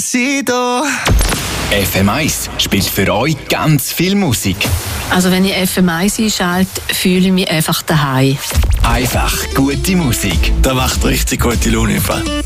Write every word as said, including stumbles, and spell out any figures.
Despacito. F M eins spielt für euch ganz viel Musik. Also wenn ich F M eins einschalte, fühle ich mich einfach daheim. Einfach gute Musik. Das macht richtig gute Laune.